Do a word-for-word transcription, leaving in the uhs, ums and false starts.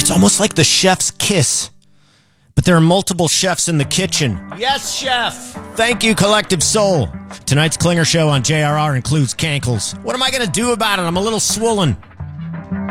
It's almost like the chef's kiss. But there are multiple chefs in the kitchen. Yes, chef! Thank you, Collective Soul. Tonight's Klinger Show on J R R includes cankles. What am I going to do about it? I'm a little swollen.